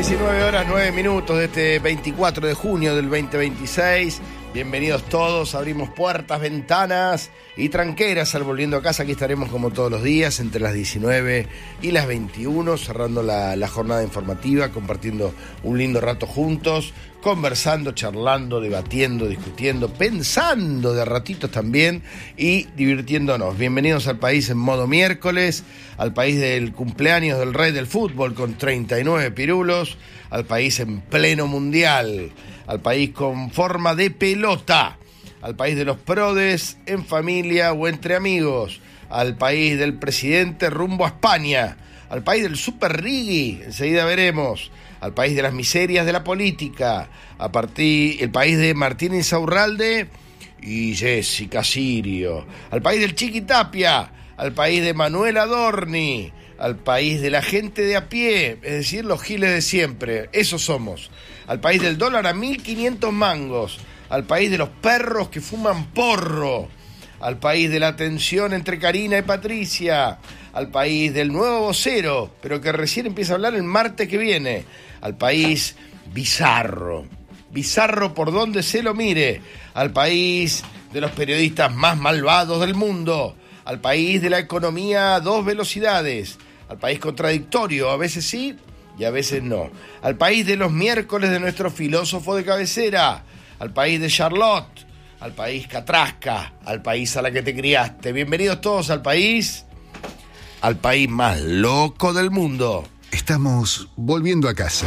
19:09 de este 24 de junio del 2026. Bienvenidos todos, abrimos puertas, ventanas y tranqueras al Volviendo a Casa. Aquí estaremos como todos los días entre las 19 y las 21, cerrando la jornada informativa, compartiendo un lindo rato juntos, conversando, charlando, debatiendo, discutiendo, pensando de ratitos también y divirtiéndonos. Bienvenidos al país en modo miércoles, al país del cumpleaños del rey del fútbol con 39 pirulos, al país en pleno mundial, al país con forma de pelota, al país de los prodes en familia o entre amigos, al país del presidente rumbo a España, al país del Super Rigui, enseguida veremos, al país de las miserias de la política, el país de Martín Insaurralde y Jessica Sirio, al país del Chiqui Tapia, al país de Manuel Adorni, al país de la gente de a pie, es decir, los giles de siempre, esos somos, al país del dólar a 1.500 mangos, al país de los perros que fuman porro, al país de la tensión entre Karina y Patricia, al país del nuevo vocero, pero que recién empieza a hablar el martes que viene, al país bizarro por donde se lo mire, al país de los periodistas más malvados del mundo, al país de la economía a 2 velocidades, al país contradictorio, a veces sí y a veces no, al país de los miércoles de nuestro filósofo de cabecera, al país de Charlotte, al país catrasca, al país a la que te criaste. Bienvenidos todos al país más loco del mundo. Estamos volviendo a casa.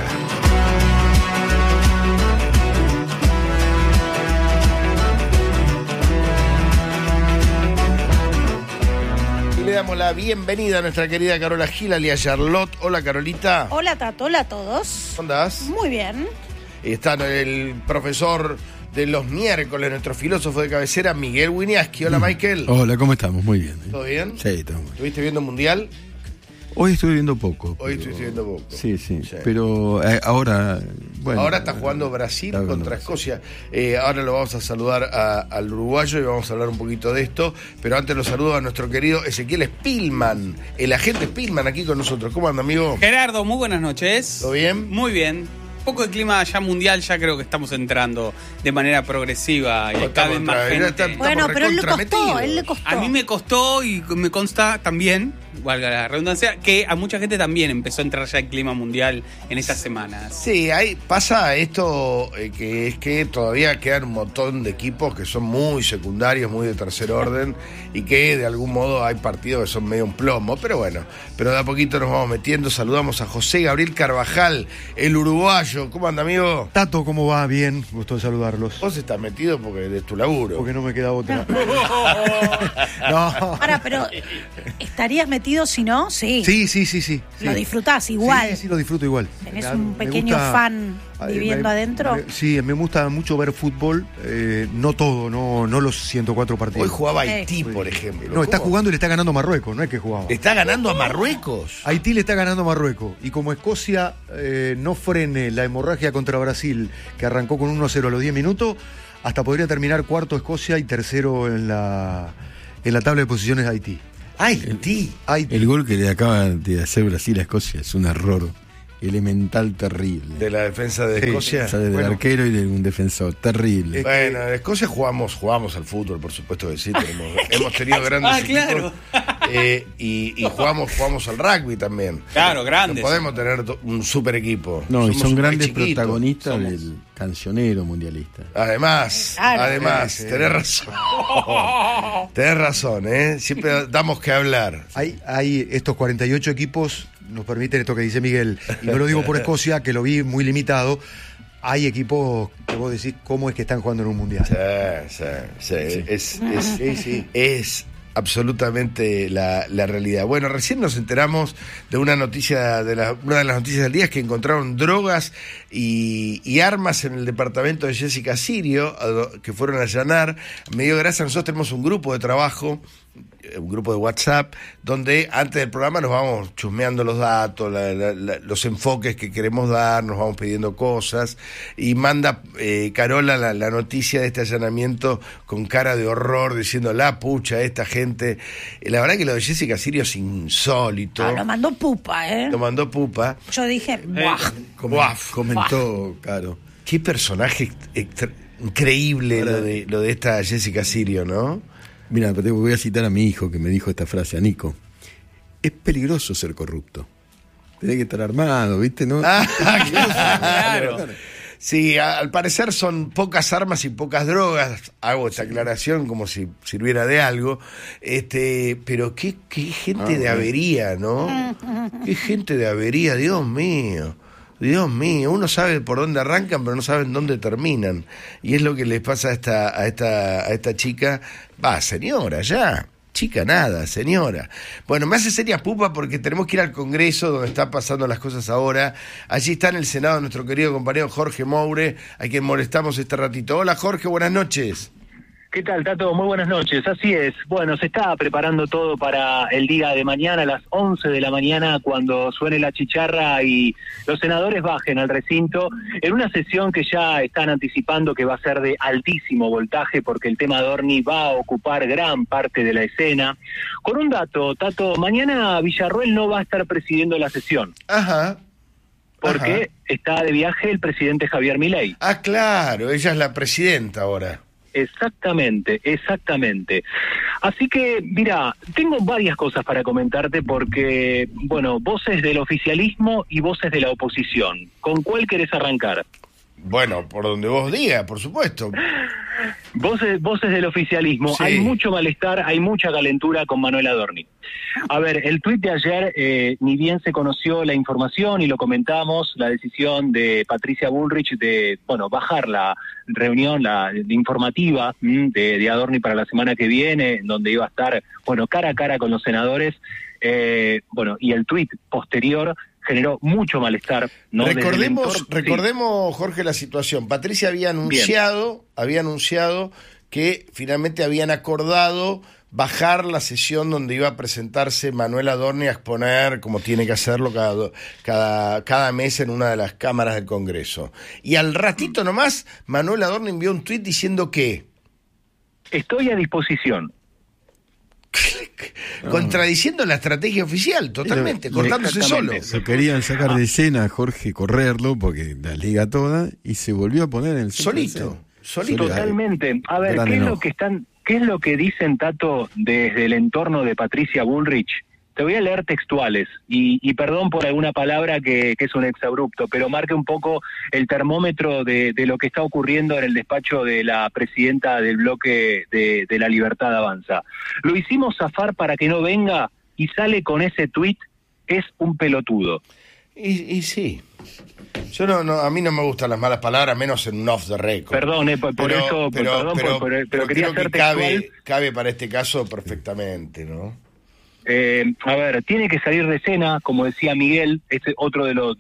Le damos la bienvenida a nuestra querida Carola Gil, alias Charlotte. Hola, Carolita. Hola, Tato. Hola a todos. ¿Cómo andás? Muy bien. Está el profesor de los miércoles, nuestro filósofo de cabecera, Miguel Winiaski. Hola, Michael. Hola, ¿cómo estamos? Muy bien. ¿Todo bien? Sí, estamos bien. ¿Estuviste viendo Mundial? Hoy estuve viendo poco. Estuviste viendo poco. Sí. Pero ahora... Bueno, ahora está jugando Brasil contra Escocia. Ahora lo vamos a saludar al uruguayo y vamos a hablar un poquito de esto. Pero antes lo saludo a nuestro querido Ezequiel Spillman, el agente Spillman aquí con nosotros. ¿Cómo anda, amigo? Gerardo, muy buenas noches. ¿Todo bien? Muy bien. Un poco de clima ya mundial, ya creo que estamos entrando de manera progresiva y cada vez más gente. Bueno, pero él le costó. A mí me costó y me consta también, valga la redundancia, que a mucha gente también empezó a entrar ya el clima mundial en estas semanas. Sí, pasa esto que es que todavía quedan un montón de equipos que son muy secundarios, muy de tercer orden y que de algún modo hay partidos que son medio un plomo, pero bueno, pero de a poquito nos vamos metiendo. Saludamos a José Gabriel Carvajal, el uruguayo. ¿Cómo anda, amigo? Tato, ¿cómo va? Bien, gusto de saludarlos. Vos estás metido porque es tu laburo. Porque no me queda otra. No. Ahora, pero ¿estarías metido si no? Sí. Sí. ¿Lo disfrutás igual? Sí, lo disfruto igual. ¿Tenés un pequeño fan viviendo adentro? Sí, me gusta mucho ver fútbol, no todo, no los 104 partidos. Hoy jugaba Haití, por ejemplo. No, está jugando y le está ganando a Marruecos, no es que jugaba. ¿Está ganando a Marruecos? Haití le está ganando a Marruecos. Y como Escocia no frene la hemorragia contra Brasil, que arrancó con 1-0 a los 10 minutos, hasta podría terminar cuarto Escocia y tercero en la tabla de posiciones de Haití. Haití. El gol que le acaba de hacer Brasil a Escocia es un error elemental terrible. De la defensa de Escocia. Sale del arquero y de un defensor terrible. Bueno, en Escocia jugamos al fútbol, por supuesto que sí. Hemos tenido grandes equipos. Y jugamos al rugby también. Claro, grandes. No podemos tener un super equipo. No, somos y son grandes chiquitos, protagonistas del cancionero mundialista. Además, tenés razón. Tenés razón, siempre damos que hablar. Hay estos 48 equipos, nos permiten esto que dice Miguel, y no lo digo por Escocia, que lo vi muy limitado. Hay equipos que vos decís cómo es que están jugando en un mundial. Sí. Es absolutamente la realidad. Bueno, recién nos enteramos de una noticia, una de las noticias del día es que encontraron drogas y armas en el departamento de Jessica Sirio, que fueron a allanar. Me dio gracia, nosotros tenemos un grupo de trabajo un grupo de WhatsApp, donde antes del programa nos vamos chusmeando los datos, los enfoques que queremos dar, nos vamos pidiendo cosas, y manda Carola la noticia de este allanamiento con cara de horror, diciendo, la pucha, esta gente. La verdad que lo de Jessica Sirio es insólito. Lo mandó pupa, ¿eh? Lo mandó pupa. Yo dije, ¡buah! Comentó, Caro. Qué personaje increíble lo de esta Jessica Sirio, ¿no? Mira, te voy a citar a mi hijo que me dijo esta frase, a Nico. Es peligroso ser corrupto. Tenés que estar armado, ¿viste? ¿No? Claro. Sí, al parecer son pocas armas y pocas drogas. Hago esta aclaración como si sirviera de algo. Pero qué gente de avería, ¿no? Qué gente de avería, Dios mío. Dios mío, uno sabe por dónde arrancan, pero no saben dónde terminan. Y es lo que les pasa a esta chica. Señora, ya. Chica, nada, señora. Bueno, me hace seria pupa porque tenemos que ir al Congreso, donde están pasando las cosas ahora. Allí está en el Senado nuestro querido compañero Jorge Moure, a quien molestamos este ratito. Hola, Jorge, buenas noches. ¿Qué tal, Tato? Muy buenas noches. Así es. Bueno, se está preparando todo para el día de mañana a las 11 de la mañana, cuando suene la chicharra y los senadores bajen al recinto, en una sesión que ya están anticipando que va a ser de altísimo voltaje, porque el tema Adorni va a ocupar gran parte de la escena. Con un dato, Tato, mañana Villarroel no va a estar presidiendo la sesión. Ajá. Porque está de viaje el presidente Javier Milei. Ah, claro, ella es la presidenta ahora. Exactamente. Así que, mira, tengo varias cosas para comentarte porque, bueno, voces del oficialismo y voces de la oposición. ¿Con cuál querés arrancar? Bueno, por donde vos digas, por supuesto. Voces del oficialismo. Sí. Hay mucho malestar, hay mucha calentura con Manuel Adorni. A ver, el tuit de ayer, ni bien se conoció la información y lo comentamos, la decisión de Patricia Bullrich de, bajar la reunión informativa de Adorni para la semana que viene, donde iba a estar, cara a cara con los senadores, y el tuit posterior generó mucho malestar, ¿no? Recordemos, Jorge, la situación. Patricia había anunciado que finalmente habían acordado bajar la sesión donde iba a presentarse Manuel Adorni a exponer, como tiene que hacerlo cada mes en una de las cámaras del Congreso. Y al ratito nomás, Manuel Adorni envió un tuit diciendo que... Estoy a disposición. Contradiciendo la estrategia oficial, totalmente, cortándose solo. Lo querían sacar de escena, Jorge, correrlo, porque la liga toda, y se volvió a poner en el solito. Totalmente. A ver, ¿qué es lo que dicen, Tato, desde el entorno de Patricia Bullrich? Te voy a leer textuales, y perdón por alguna palabra que es un exabrupto, pero marque un poco el termómetro de lo que está ocurriendo en el despacho de la presidenta del bloque de La Libertad Avanza. Lo hicimos zafar para que no venga, y sale con ese tuit, es un pelotudo. Y sí. Yo a mí no me gustan las malas palabras, menos en un off the record. Perdón, pero quería creo ser que cabe para este caso perfectamente, ¿no? A ver, tiene que salir de escena, como decía Miguel, este otro de lo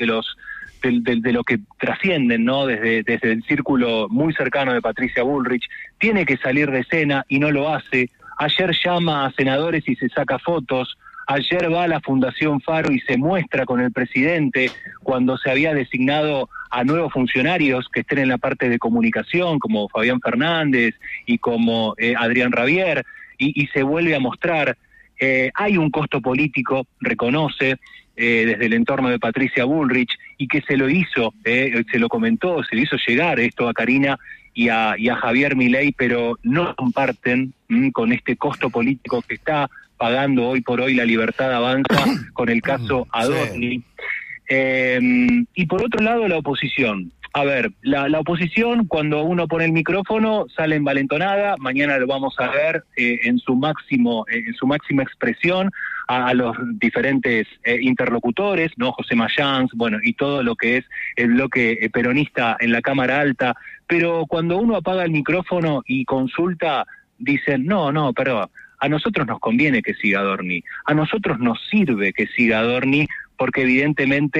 que trascienden, ¿no? Desde el círculo muy cercano de Patricia Bullrich, tiene que salir de escena y no lo hace. Ayer llama a senadores y se saca fotos. Ayer va a la Fundación Faro y se muestra con el presidente cuando se había designado a nuevos funcionarios que estén en la parte de comunicación, como Fabián Fernández y como Adrián Rabier, y se vuelve a mostrar. Hay un costo político, reconoce, desde el entorno de Patricia Bullrich, y que se lo hizo, se lo comentó, se le hizo llegar esto a Karina y a Javier Milei, pero no comparten con este costo político que está pagando hoy por hoy La Libertad Avanza con el caso Adorni. Sí. Y por otro lado, la oposición. A ver, la oposición, cuando uno pone el micrófono, sale envalentonada. Mañana lo vamos a ver en su máxima expresión a los diferentes interlocutores, ¿no? José Mayans, y todo lo que es el bloque peronista en la Cámara Alta. Pero cuando uno apaga el micrófono y consulta, dicen, no, pero a nosotros nos conviene que siga Adorni. A nosotros nos sirve que siga Adorni, porque evidentemente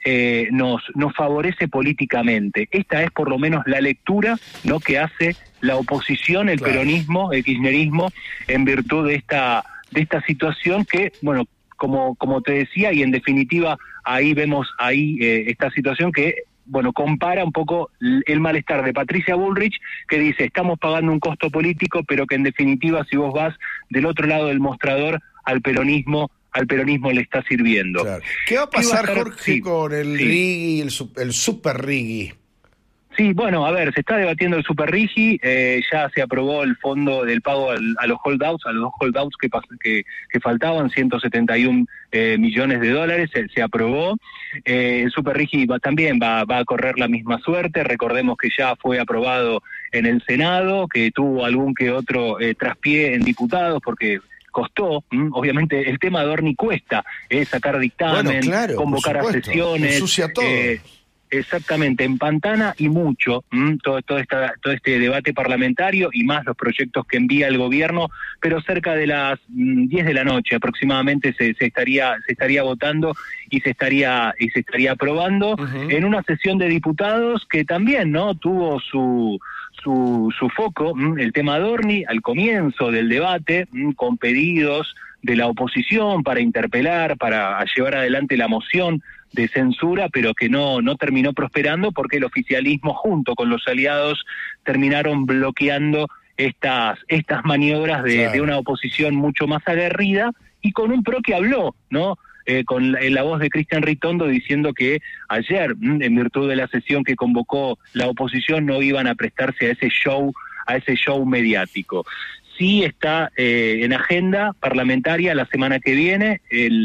nos favorece políticamente. Esta es por lo menos la lectura, ¿no?, que hace la oposición, el peronismo, el kirchnerismo, en virtud de esta situación que, bueno, como te decía, y en definitiva ahí vemos esta situación que, bueno, compara un poco el malestar de Patricia Bullrich, que dice, estamos pagando un costo político, pero que en definitiva, si vos vas del otro lado del mostrador, al peronismo le está sirviendo. Claro. ¿Qué va a pasar, Jorge, sí, con el RIGI, el Super RIGI? Sí, bueno, a ver, se está debatiendo el Super RIGI, ya se aprobó el fondo del pago a los holdouts, a los dos holdouts que faltaban, 171 millones de dólares, se aprobó. El Super RIGI también va a correr la misma suerte. Recordemos que ya fue aprobado en el Senado, que tuvo algún que otro traspié en diputados, porque costó, obviamente el tema Adorni cuesta, sacar dictamen, bueno, claro, convocar a sesiones, ensucia todo. Exactamente, empantana y mucho todo este debate parlamentario y más los proyectos que envía el gobierno, pero cerca de las 10 de la noche aproximadamente se estaría votando y se estaría aprobando en una sesión de diputados que también, ¿no?, tuvo su foco, el tema Adorni al comienzo del debate, con pedidos de la oposición para interpelar, para llevar adelante la moción de censura, pero que no terminó prosperando porque el oficialismo junto con los aliados terminaron bloqueando estas maniobras de una oposición mucho más aguerrida y con un PRO que habló, ¿no?, con la voz de Cristian Ritondo diciendo que ayer, en virtud de la sesión que convocó la oposición, no iban a prestarse a ese show mediático. Sí está en agenda parlamentaria la semana que viene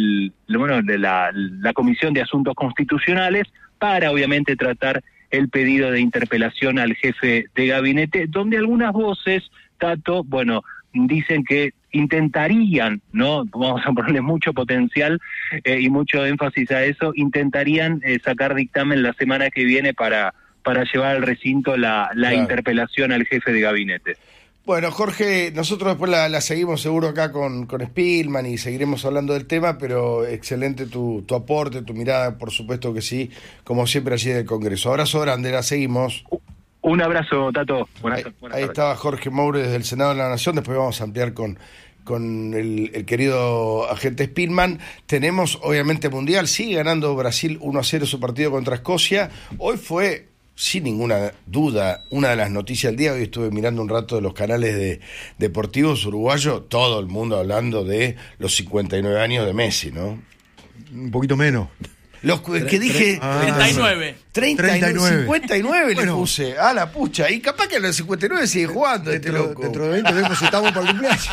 la Comisión de Asuntos Constitucionales para obviamente tratar el pedido de interpelación al jefe de gabinete, donde algunas voces, Tato, bueno, dicen que intentarían, ¿no?, vamos a ponerle mucho potencial y mucho énfasis a eso, intentarían sacar dictamen la semana que viene para llevar al recinto la interpelación al jefe de gabinete. Bueno, Jorge, nosotros después la seguimos seguro acá con Spillman y seguiremos hablando del tema, pero excelente tu aporte, tu mirada, por supuesto que sí, como siempre allí del Congreso. Abrazo grande, la seguimos. Un abrazo, Tato. Buenas Ahí tardes. estaba Jorge Moure desde el Senado de la Nación, después vamos a ampliar con el querido agente Spillman. Tenemos, obviamente, Mundial, sigue ganando Brasil 1-0 su partido contra Escocia. Hoy fue, sin ninguna duda, una de las noticias del día. Hoy estuve mirando un rato de los canales deportivos uruguayos, todo el mundo hablando de los 59 años de Messi, ¿no? Un poquito menos. Los que dije 39. 59 Bueno. le puse a la pucha. Y capaz que a los 59 sigue jugando loco. Dentro de 20 vemos si estamos para el cumpleaños.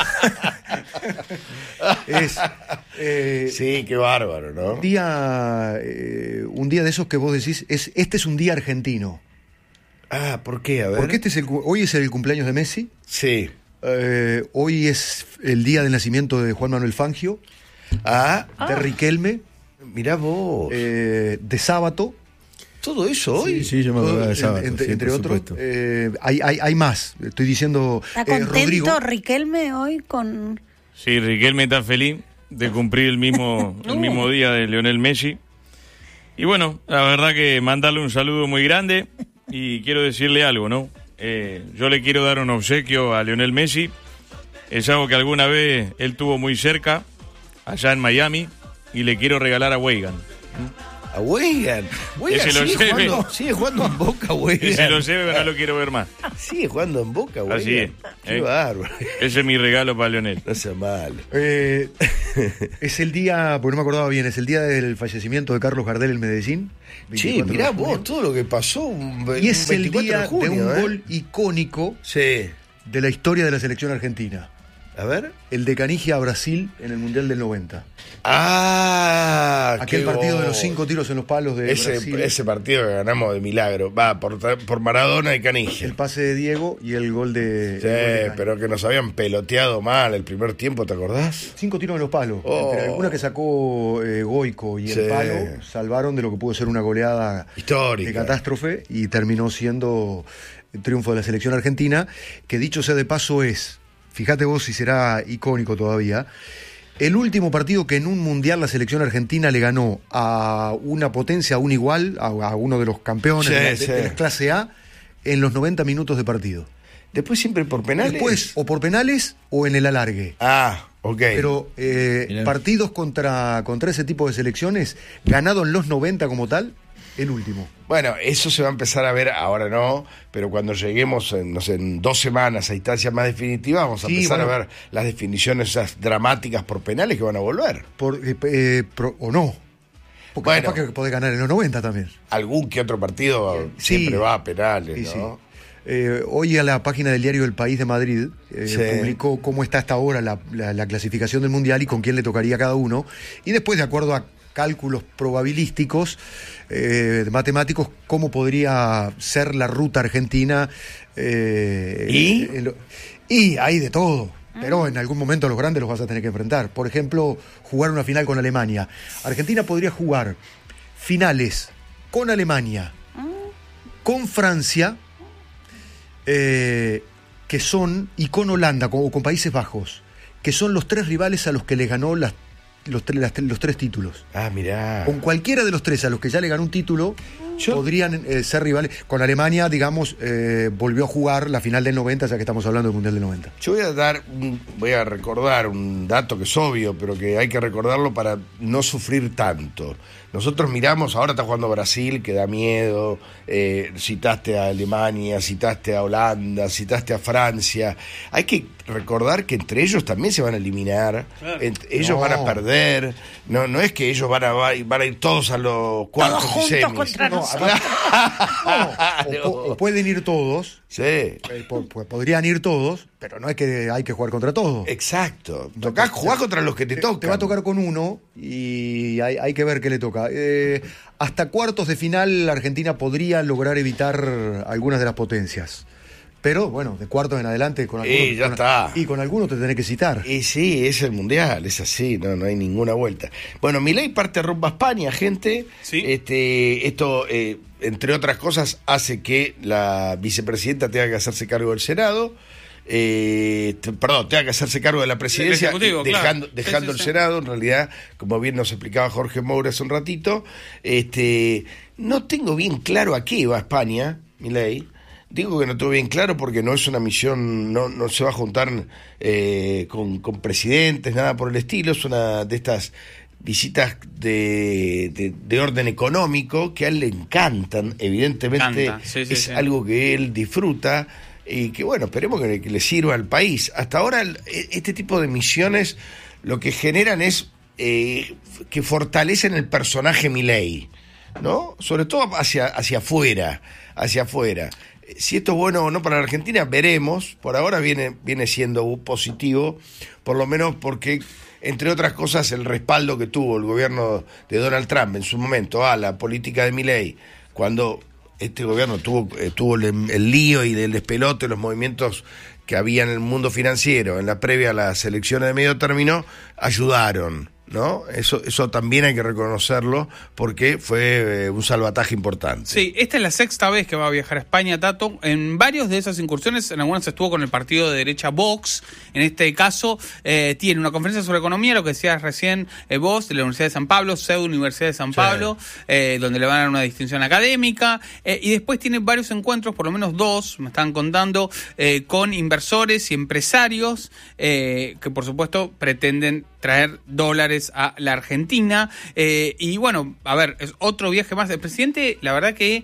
Sí, qué bárbaro, ¿no? Un día de esos que vos decís, este es un día argentino. Ah, ¿por qué? A ver. Porque hoy es el cumpleaños de Messi. Sí. Hoy es el día del nacimiento de Juan Manuel Fangio. De Riquelme. Mirá vos. De Sábato. ¿Todo eso hoy? Sí, yo me acuerdo de Sábato, entre por otros. supuesto. Hay más. Estoy diciendo. ¿Está contento Rodrigo. Riquelme hoy con...? Sí, Riquelme está feliz de cumplir el mismo día de Lionel Messi. Y bueno, la verdad que mandarle un saludo muy grande y quiero decirle algo, ¿no? Yo le quiero dar un obsequio a Lionel Messi. Es algo que alguna vez él tuvo muy cerca, allá en Miami, y le quiero regalar a Weigan. A Weigan. Que se lo lleve. Sigue jugando en Boca, Weigan. Que se lo lleve, pero no lo quiero ver más. Sigue jugando en Boca, Weigan. Así es. Qué bárbaro. Ese es mi regalo para Lionel. No sea malo. Es el día, porque no me acordaba bien, es el día del fallecimiento de Carlos Gardel en Medellín. Che, mirá vos todo lo que pasó. Y es el 24 día de junio, un gol icónico Sí. de la historia de la selección argentina. A ver. El de Canigia a Brasil en el Mundial del 90. Ah, Aquel qué partido de gol. los 5 tiros en los palos de Brasil. Ese partido que ganamos de milagro. Va, por Maradona y Canigia. El pase de Diego y el gol de... Sí, el gol de Canigia. pero que nos habían peloteado mal el primer tiempo, ¿te acordás? 5 tiros en los palos. Oh. Entre alguna que sacó Goico y Sí. el palo, salvaron de lo que pudo ser una goleada Histórica. de catástrofe y terminó siendo el triunfo de la selección argentina, que dicho sea de paso fíjate vos si será icónico todavía, El último partido que en un mundial la selección argentina le ganó a una potencia, a un igual, a uno de los campeones de la clase A, en los 90 minutos de partido. Después siempre por penales. Después, o por penales o en el alargue. Ah, ok. Pero partidos contra ese tipo de selecciones, ganado en los 90 como tal, el último. Bueno, eso se va a empezar a ver, ahora no, pero cuando lleguemos en 2 semanas a instancias más definitivas, vamos a empezar a ver las definiciones esas dramáticas por penales que van a volver. O no. Porque capaz que podés ganar en los 90 también. Algún que otro partido siempre va a penales, ¿no? Hoy a la página del diario El País de Madrid publicó cómo está hasta ahora la clasificación del Mundial y con quién le tocaría a cada uno. Y después, de acuerdo a cálculos probabilísticos, matemáticos, cómo podría ser la ruta argentina. Y hay de todo. Pero en algún momento los grandes los vas a tener que enfrentar. Por ejemplo, jugar una final con Alemania. Argentina podría jugar finales con Alemania, con Francia, que son, y con Holanda o con Países Bajos, que son los 3 rivales a los que le ganó los 3 títulos. Ah, mirá. Con cualquiera de los 3 a los que ya le ganó un título, podrían ser rivales. Con Alemania, digamos, volvió a jugar la final del 90, ya que estamos hablando del Mundial del 90. Yo voy a recordar un dato que es obvio, pero que hay que recordarlo para no sufrir tanto. Nosotros miramos, ahora está jugando Brasil, que da miedo, citaste a Alemania, citaste a Holanda, citaste a Francia. Hay que recordar que entre ellos también se van a eliminar, ellos van a perder, no es que ellos van a ir todos a los cuartos y semis. Contra nosotros. O pueden ir todos, podrían ir todos, pero no es que hay que jugar contra todos. Exacto, jugás contra los que te tocan. Te va a tocar con uno y hay que ver qué le toca. Hasta cuartos de final Argentina podría lograr evitar algunas de las potencias. Pero bueno, de cuartos en adelante con algunos, con algunos te tenés que citar. Y sí, es el Mundial, es así, no hay ninguna vuelta. Bueno, Milei parte rumbo a España, gente. Sí. Esto, entre otras cosas, hace que la vicepresidenta tenga que hacerse cargo del Senado. Tenga que hacerse cargo de la presidencia, dejando el Senado. En realidad, como bien nos explicaba Jorge Moura hace un ratito, no tengo bien claro a qué va España, Milei. Digo que no tengo bien claro porque no es una misión, no se va a juntar con presidentes, nada por el estilo. Es una de estas visitas de orden económico que a él le encantan, evidentemente. Es algo que él disfruta y que, bueno, esperemos que le sirva al país. Hasta ahora este tipo de misiones lo que generan es que fortalecen el personaje Milei, ¿no? Sobre todo hacia afuera. Si esto es bueno o no para la Argentina, veremos. Por ahora viene siendo positivo, por lo menos porque, entre otras cosas, el respaldo que tuvo el gobierno de Donald Trump en su momento a la política de Milei, cuando este gobierno tuvo el lío y el despelote, los movimientos que había en el mundo financiero en la previa a las elecciones de medio término, ayudaron, ¿no? Eso también hay que reconocerlo porque fue un salvataje importante. Sí, esta es la 6ª vez que va a viajar a España, Tato. En varios de esas incursiones, en algunas estuvo con el partido de derecha Vox. En este caso, tiene una conferencia sobre economía, lo que decías recién vos, de la Universidad de San Pablo, pseudo Universidad de San Pablo, donde le van a dar una distinción académica. Y después tiene varios encuentros, por lo menos 2, me están contando, con inversores y empresarios que, por supuesto, pretenden traer dólares a la Argentina. Y bueno, a ver, es otro viaje más. El presidente, la verdad que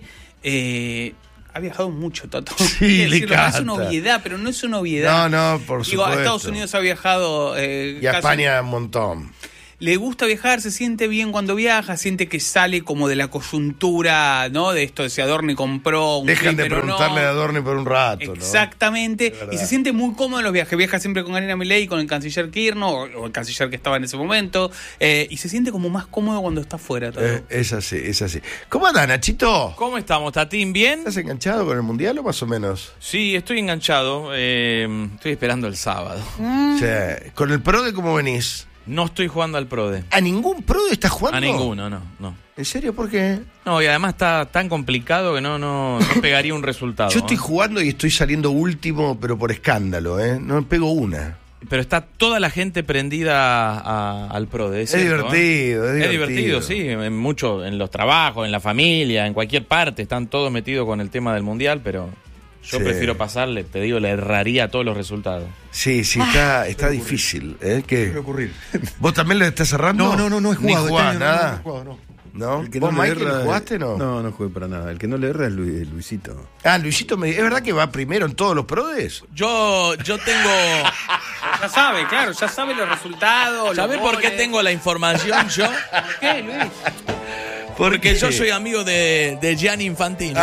ha viajado mucho, Tato. Sí, le encanta. No es una obviedad, pero no es una obviedad. No, por supuesto. A Estados Unidos ha viajado... y a España un montón. Le gusta viajar, se siente bien cuando viaja, siente que sale como de la coyuntura, ¿no? De esto de si Adorni compró un Dejan de preguntarle a Adorni por un rato, exactamente, ¿no? Y se siente muy cómodo en los viajes. Viaja siempre con Galina Milei, con el canciller Kirchner, o el canciller que estaba en ese momento, y se siente como más cómodo cuando está afuera. Es así. ¿Cómo anda, Nachito? ¿Cómo estamos, Tatín? ¿Bien? ¿Estás enganchado con el Mundial o más o menos? Sí, estoy enganchado. Estoy esperando el sábado. Sí. ¿Con el PRODE cómo venís? No estoy jugando al PRODE. ¿A ningún PRODE estás jugando? A ninguno, no. ¿En serio? ¿Por qué? No, y además está tan complicado que no pegaría un resultado. Yo estoy jugando y estoy saliendo último, pero por escándalo, ¿eh? No pego una. pero está toda la gente prendida al PRODE. Es divertido, Es divertido, sí. En los trabajos, en la familia, en cualquier parte. Están todos metidos con el tema del Mundial, pero yo prefiero pasarle, te digo, le erraría a todos los resultados. Sí, está difícil. ¿Qué puede ocurrir? ¿Vos también lo estás cerrando? No he jugado. Ni jugás, nada. No he jugado, no. ¿No? El que ¿Vos, no le Michael, erra, jugaste no? No jugué para nada. El que no le erra es Luisito. Luisito, ¿es verdad que va primero en todos los PRODES? Yo tengo... Ya sabe los resultados. ¿Sabés por qué tengo la información yo? ¿Por qué, Luis? Porque yo soy amigo de Gianni Infantino.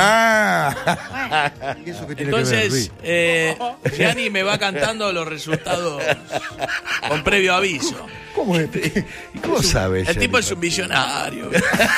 ¿Y eso qué tiene que ver, Luis? Entonces, Gianni me va cantando los resultados con previo aviso. ¿Cómo es? ¿Y cómo sabes? El tipo es un visionario.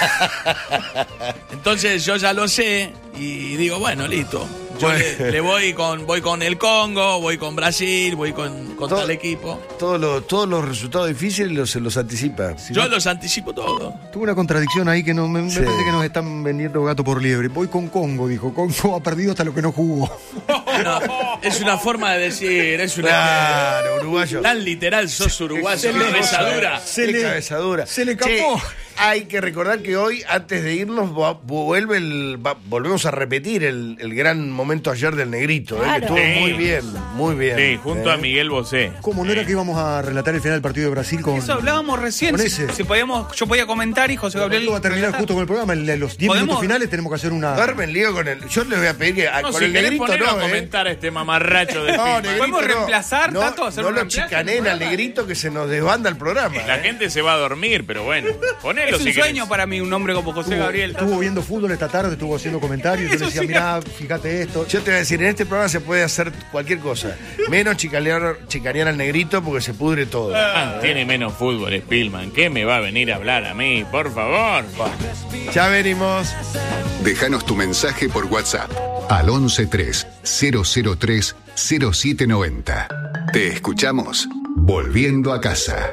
Entonces yo ya lo sé y digo, bueno, listo. Yo le voy con el Congo, voy con Brasil, voy con tal equipo. Todos los resultados difíciles se los anticipa. Yo los anticipo todo. Tuve una contradicción ahí que me parece que nos están vendiendo gato por liebre. Voy con Congo, dijo. Congo ha perdido hasta lo que no jugó. No, es una forma de decir, Claro, uruguayo. Tan literal sos uruguayo, cabezadura. Cabezadura. Se le escapó. Hay que recordar que hoy, antes de irnos, volvemos a repetir el gran momento ayer del Negrito, que estuvo muy bien, muy bien. Sí, junto a Miguel Bosé. ¿Cómo no era que íbamos a relatar el final del partido de Brasil con... Eso hablábamos recién. Con ese. Yo podía comentar y José Gabriel... Esto va a terminar justo con el programa. En los 10 minutos finales tenemos que hacer una... Duerme el lío con el... Yo les voy a pedir que con si el Negrito poner no, a comentar a este mamarracho de No, Pima. Negrito, ¿Podemos reemplazar, Tato? No lo chicaneen al Negrito que se nos desbanda el programa. La gente se va a dormir, pero bueno, ponelo Es si un sueño querés. para mí, un hombre como José Gabriel. Estuvo viendo fútbol esta tarde, estuvo haciendo comentarios. Yo le decía, mirá, fíjate esto. Yo te voy a decir, en este programa se puede hacer cualquier cosa, menos chicanear al Negrito porque se pudre todo. Tiene menos fútbol, Spillman. ¿Qué me va a venir a hablar a mí? Por favor. Ya venimos. Déjanos tu mensaje por WhatsApp al 113 003 0790. Te escuchamos volviendo a casa.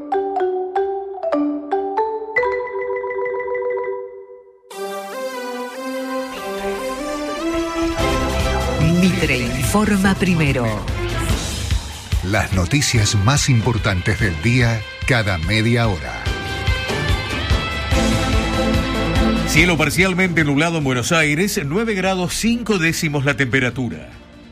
Mitre informa primero. Las noticias más importantes del día cada media hora. Cielo parcialmente nublado en Buenos Aires, 9 grados 5 décimos la temperatura.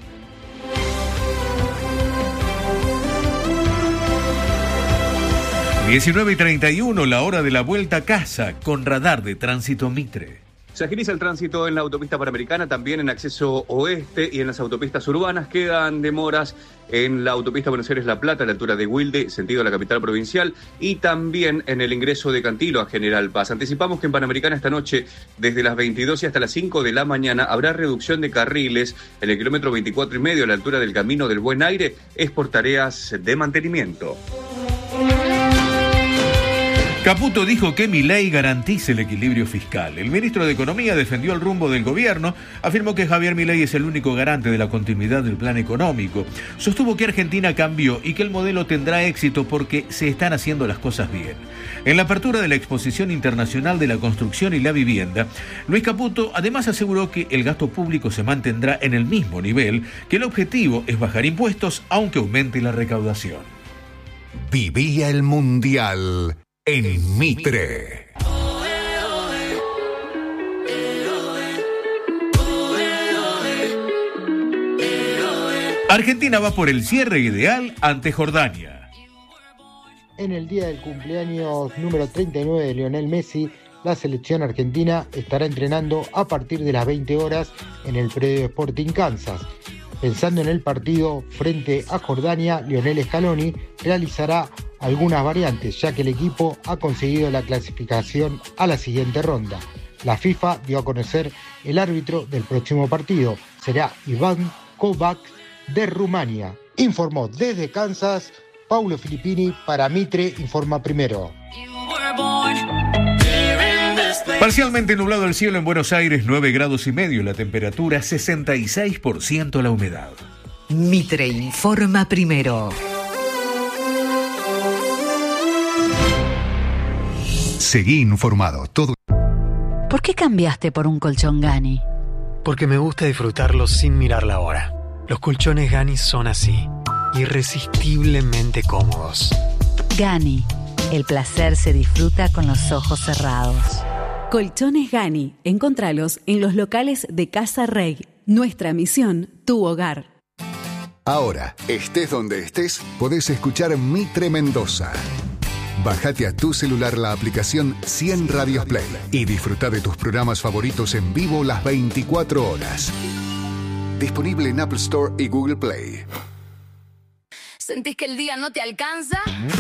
...19:31 la hora de la vuelta a casa... ...con radar de tránsito Mitre. Se agiliza el tránsito en la autopista Panamericana, también en acceso oeste y en las autopistas urbanas. Quedan demoras en la autopista Buenos Aires-La Plata, a la altura de Wilde, sentido a la capital provincial, y también en el ingreso de Cantilo a General Paz. Anticipamos que en Panamericana esta noche, desde las 22 y hasta las 5 de la mañana, habrá reducción de carriles en el kilómetro 24,5 a la altura del Camino del Buen Aire. Es por tareas de mantenimiento. Caputo dijo que Milei garantice el equilibrio fiscal. El ministro de Economía defendió el rumbo del gobierno, afirmó que Javier Milei es el único garante de la continuidad del plan económico. Sostuvo que Argentina cambió y que el modelo tendrá éxito porque se están haciendo las cosas bien. En la apertura de la Exposición Internacional de la Construcción y la Vivienda, Luis Caputo además aseguró que el gasto público se mantendrá en el mismo nivel, que el objetivo es bajar impuestos aunque aumente la recaudación. Vivía el Mundial en Mitre. Argentina va por el cierre ideal ante Jordania. En el día del cumpleaños número 39 de Lionel Messi, la selección argentina estará entrenando a partir de las 20 horas en el predio Sporting Kansas. Pensando en el partido frente a Jordania, Lionel Scaloni realizará algunas variantes, ya que el equipo ha conseguido la clasificación a la siguiente ronda. La FIFA dio a conocer el árbitro del próximo partido. Será Iván Kovac de Rumania. Informó desde Kansas Paulo Filippini para Mitre Informa Primero. Parcialmente nublado el cielo en Buenos Aires, 9 grados y medio la temperatura, 66% la humedad. Mitre Informa Primero. Seguí informado. Todo. ¿Por qué cambiaste por un colchón Gani? Porque me gusta disfrutarlo sin mirar la hora. Los colchones Gani son así. irresistiblemente cómodos. Gani, el placer se disfruta con los ojos cerrados. Colchones Gani, encontralos en los locales de Casa Rey. Nuestra misión, tu hogar. Ahora, estés donde estés, podés escuchar Mitre Mendoza. Bájate a tu celular la aplicación 100 Radios Play y disfruta de tus programas favoritos en vivo las 24 horas. Disponible en Apple Store y Google Play. ¿Sentís que el día no te alcanza?